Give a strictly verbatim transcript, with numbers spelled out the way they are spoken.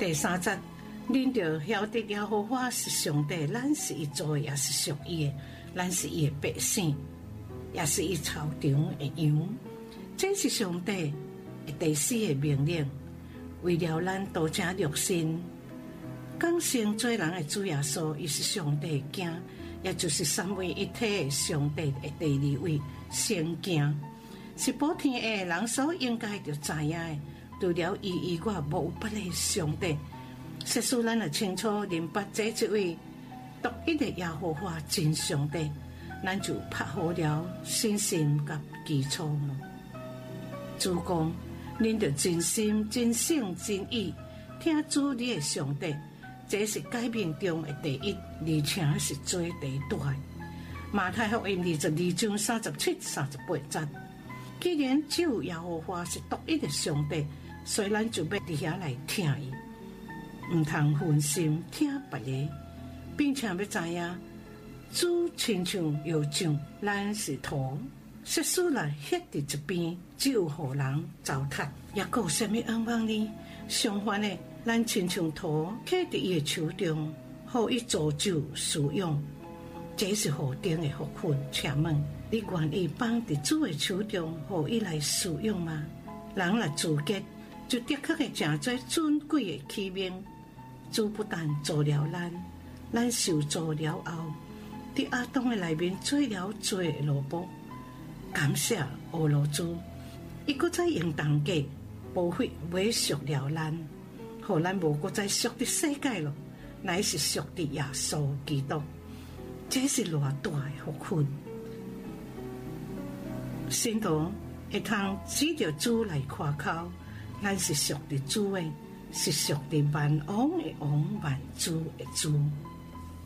第三节，恁着晓得耶和华是上帝，咱是伊做的，也是属伊的，咱是伊的百姓，也是伊草场的羊。这是上帝的第四个命令，为了咱多加热心，讲成做人的主耶稣，伊是上帝的囝，也就是三位一体的上帝的第二位先囝，是普天下的人所应该着知影的。除了伊以外，无有别个上帝。实使咱也清楚明白这一位独一的耶和华真上帝，咱就拍好了信心甲基础了。主讲，恁着真心、真性、真意听主你的上帝，这是诫命中的第一，而且是最第一大的。马太福音二十二章三十七、三十八节。既然只有耶和华是独一的上帝，所以咱就要伫遐来听伊，毋通分心听别个，并且要知影主亲像药匠，咱是土，实使来歇伫一边，只有互人糟蹋，也有什么恩望呢？相反的，咱亲像土，刻伫伊的手中，互伊造就使用，这是何等的福分！请问你愿意放伫主的手中，互伊来使用吗？人来自觉，就的确会诚侪尊贵的器皿。主不但做了咱，咱受造了后，伫亚当的内面做了罪的萝卜。感谢俄罗主，伊搁再用重价无费买赎了咱，互咱无搁再属伫世界咯，乃是属伫耶稣基督。这是偌大的福分！信徒会通指着主来夸口，咱是属伫主的，是属伫万王的王、万主的主。